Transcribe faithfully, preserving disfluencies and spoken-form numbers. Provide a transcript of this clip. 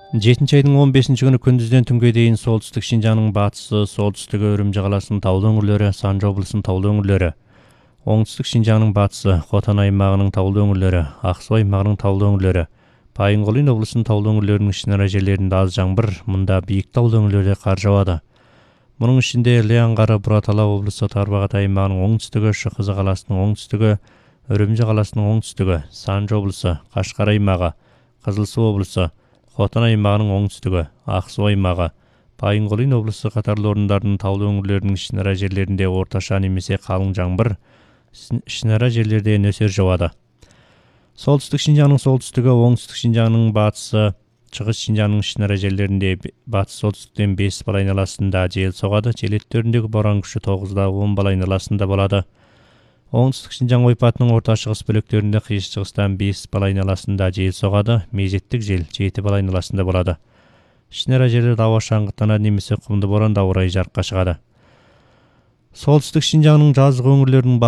жетинчи айдын он бешинчи күнү күндүздөн түнгө дейин солтүстүк Шинжаңдын батысы, солтүстүгү Үрүмчү каласынын таулуу өңүрлөрү, Санжы облусунун таулуу өңүрлөрү, оңтүстүк Шинжаңдын батысы, Хотан аймагынын таулуу өңүрлөрү, Ак Суу аймагынын таулуу өңүрлөрү, Байынгол облусунун таулуу өңүрлөрүнүн ичинара жерлеринде аз жаңбыр, мында бийик таулуу өңүрлөрдө кар жаады. Мунун ичинде Ыле аңгары, Бурат Ала облусу, Тарбагат аймагынын оңтүстүгү, Шыкызы каласынын оңтүстүгү, Үрүмчү каласынын оңтүстүгү, Санжы облусу, Кашкар аймагы, Кызыл Суу облусу, Хотан аймагынын оңтүстүгү, Ак Суу аймагы, Байынгол облусу катарлуу орундардын таулуу өңүрлөрүнүн ичинара жерлеринде орточа немесе калың жаңбыр, ичинара жерлерде нөсөр жаады. Солтүстүк Шинжаңдын солтүстүгү, оңтүстүк Шинжаңдын батысы, Чыгыс Шинжаңдын ичинара жерлеринде батыс солтүстүктөн беш бал айналасында жел согады. Жел өттөрүндөгү боран күчү тогузда он бал айналасында болот. Оңтүстүк Шинжаң ойпатынын орто чыгыс бөлөктөрүндө кыйыш чыгыстан беш бал айналасында жел согады. Мезеттик жел жети бал айналасында болот. Ичинара жерлерде аба шаңгыттанат немесе кумду борон да урай жарыкка чыгат. Солтүстүк Шинжаңдын жазгы өңүрлөрүнүн